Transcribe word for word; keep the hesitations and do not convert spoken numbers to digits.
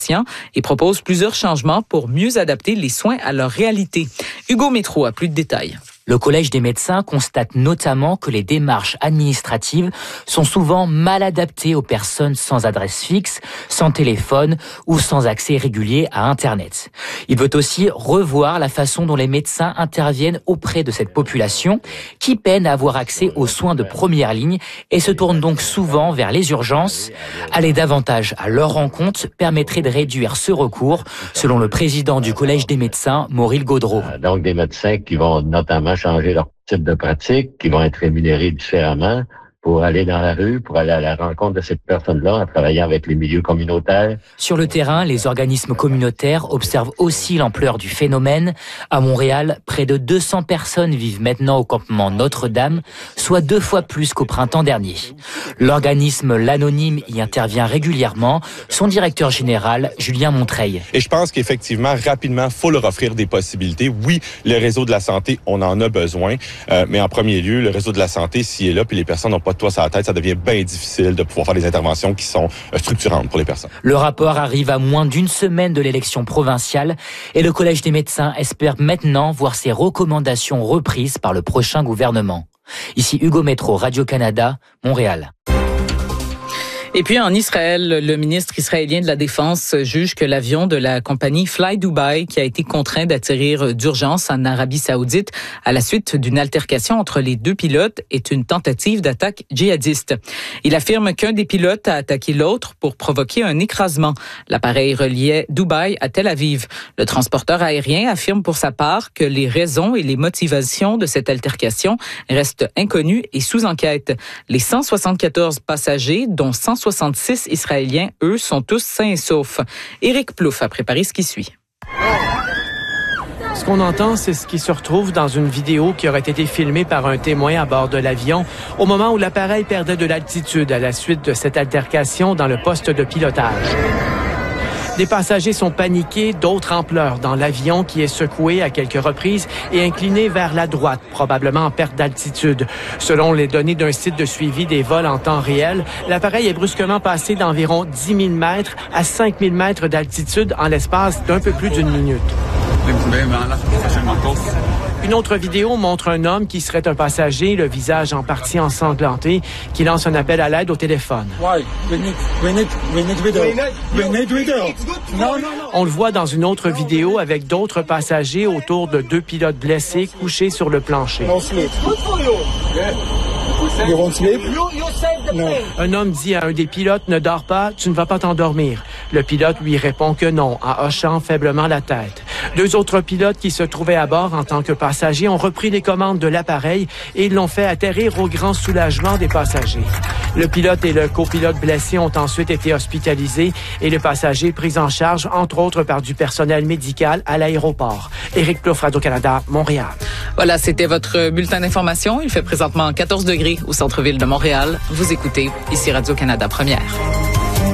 et propose plusieurs changements pour mieux adapter les soins à leur réalité. Hugo Métro a plus de détails. Le Collège des médecins constate notamment que les démarches administratives sont souvent mal adaptées aux personnes sans adresse fixe, sans téléphone ou sans accès régulier à Internet. Il veut aussi revoir la façon dont les médecins interviennent auprès de cette population qui peine à avoir accès aux soins de première ligne et se tourne donc souvent vers les urgences. Aller davantage à leur rencontre permettrait de réduire ce recours, selon le président du Collège des médecins, Maurice Gaudreau. Donc des médecins qui vont notamment changer leur type de pratique, qui vont être rémunérés différemment pour aller dans la rue, pour aller à la rencontre de cette personne-là en travaillant avec les milieux communautaires. Sur le terrain, les organismes communautaires observent aussi l'ampleur du phénomène. À Montréal, près de deux cents personnes vivent maintenant au campement Notre-Dame, soit deux fois plus qu'au printemps dernier. L'organisme L'Anonyme y intervient régulièrement. Son directeur général, Julien Montreil. Et je pense qu'effectivement, rapidement, il faut leur offrir des possibilités. Oui, le réseau de la santé, on en a besoin, euh, mais en premier lieu, le réseau de la santé, s'il est là, puis les personnes n'ont pas de toit sur la tête, ça devient bien difficile de pouvoir faire des interventions qui sont structurantes pour les personnes. Le rapport arrive à moins d'une semaine de l'élection provinciale et le Collège des médecins espère maintenant voir ses recommandations reprises par le prochain gouvernement. Ici Hugo Métro, Radio-Canada, Montréal. Et puis en Israël, le ministre israélien de la Défense juge que l'avion de la compagnie Fly Dubai, qui a été contraint d'atterrir d'urgence en Arabie Saoudite à la suite d'une altercation entre les deux pilotes, est une tentative d'attaque djihadiste. Il affirme qu'un des pilotes a attaqué l'autre pour provoquer un écrasement. L'appareil reliait Dubaï à Tel Aviv. Le transporteur aérien affirme pour sa part que les raisons et les motivations de cette altercation restent inconnues et sous enquête. Les cent soixante-quatorze passagers, dont cent soixante-six Israéliens, eux, sont tous sains et saufs. Éric Plouffe a préparé ce qui suit. Ce qu'on entend, c'est ce qui se retrouve dans une vidéo qui aurait été filmée par un témoin à bord de l'avion au moment où l'appareil perdait de l'altitude à la suite de cette altercation dans le poste de pilotage. Des passagers sont paniqués, d'autres en pleurs dans l'avion qui est secoué à quelques reprises et incliné vers la droite, probablement en perte d'altitude. Selon les données d'un site de suivi des vols en temps réel, l'appareil est brusquement passé d'environ dix mille mètres à cinq mille mètres d'altitude en l'espace d'un peu plus d'une minute. Une autre vidéo montre un homme qui serait un passager, le visage en partie ensanglanté, qui lance un appel à l'aide au téléphone. On le voit dans une autre vidéo avec d'autres passagers autour de deux pilotes blessés couchés sur le plancher. Un homme dit à un des pilotes « Ne dors pas, tu ne vas pas t'endormir ». Le pilote lui répond que non, en hochant faiblement la tête. Deux autres pilotes qui se trouvaient à bord en tant que passagers ont repris les commandes de l'appareil et ils l'ont fait atterrir au grand soulagement des passagers. Le pilote et le copilote blessés ont ensuite été hospitalisés et les passagers pris en charge, entre autres par du personnel médical à l'aéroport. Éric Plouffe, Radio-Canada, Montréal. Voilà, c'était votre bulletin d'information. Il fait présentement quatorze degrés au centre-ville de Montréal. Vous écoutez ici Radio-Canada Première.